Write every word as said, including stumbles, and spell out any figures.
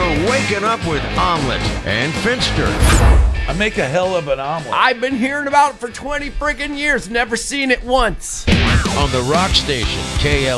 Waking Up with Omelet and Finster. I make a hell of an omelet. I've been hearing about it for twenty friggin' years, never seen it once. On the Rock Station, K L